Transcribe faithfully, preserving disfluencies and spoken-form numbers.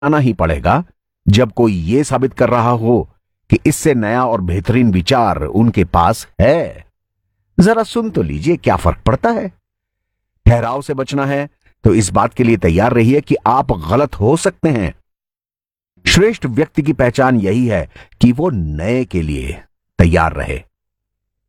आना ही पड़ेगा जब कोई ये साबित कर रहा हो कि इससे नया और बेहतरीन विचार उनके पास है। जरा सुन तो लीजिए, क्या फर्क पड़ता है। ठहराव से बचना है तो इस बात के लिए तैयार रहिए कि आप गलत हो सकते हैं। श्रेष्ठ व्यक्ति की पहचान यही है कि वो नए के लिए तैयार रहे।